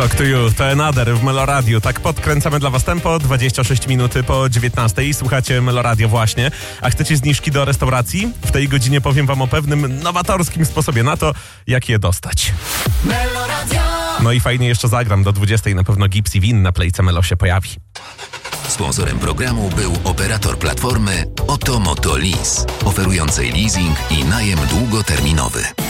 Talk to You, to Another w Meloradiu. Tak podkręcamy dla was tempo, 26 minuty po 19. Słuchacie Meloradio właśnie. A chcecie zniżki do restauracji? W tej godzinie powiem wam o pewnym nowatorskim sposobie na to, jak je dostać. Meloradio. No i fajnie jeszcze zagram do 20. Na pewno Gipsy Win na Playce Melo się pojawi. Sponsorem programu był operator platformy Oto Moto Lease, oferującej leasing i najem długoterminowy.